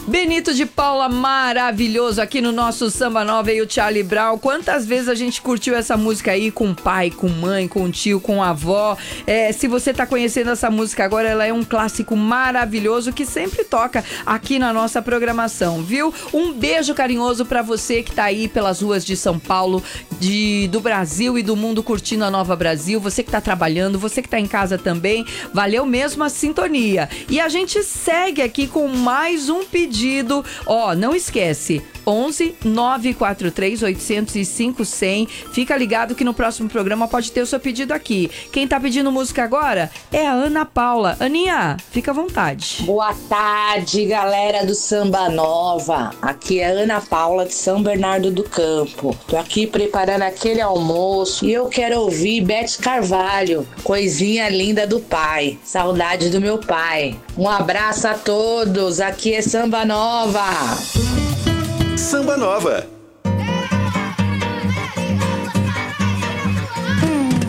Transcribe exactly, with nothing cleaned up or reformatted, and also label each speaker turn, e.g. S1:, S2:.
S1: Benito de Paula, maravilhoso, aqui no nosso Samba Nova e o Charlie Brown. Quantas vezes a gente curtiu essa música aí com pai, com mãe, com tio, com avó. É, se você tá conhecendo essa música agora, ela é um clássico maravilhoso que sempre toca aqui na nossa programação, viu? Um beijo carinhoso pra você que tá aí pelas ruas de São Paulo, de, do Brasil e do mundo curtindo a Nova Brasil. Você que tá trabalhando, você que tá em casa também. Valeu mesmo a sintonia. E a gente segue aqui com mais um pedido. Ó, não esquece, onze nove quatro três oito zero cinco zero zero. Fica ligado que no próximo programa pode ter o seu pedido aqui. Quem tá pedindo música agora é a Ana Paula. Aninha, fica à vontade.
S2: Boa tarde, galera do Samba Nova. Aqui é Ana Paula de São Bernardo do Campo. Tô aqui preparando aquele almoço e eu quero ouvir Beth Carvalho, Coisinha Linda do Pai. Saudade do meu pai. Um abraço a todos. Aqui é Samba Nova.
S3: Samba Nova.